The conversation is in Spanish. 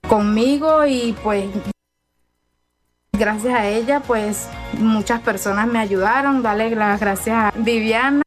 conmigo y pues gracias a ella pues muchas personas me ayudaron. Dale las gracias a Viviana